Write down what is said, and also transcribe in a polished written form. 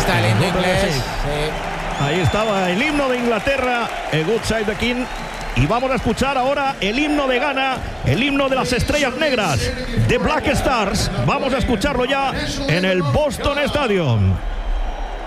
está el himno inglés. Ahí estaba el himno de Inglaterra, A Good Side the King. Y vamos a escuchar ahora el himno de Ghana, el himno de las estrellas negras, The Black Stars. Vamos a escucharlo ya en el Boston Stadium.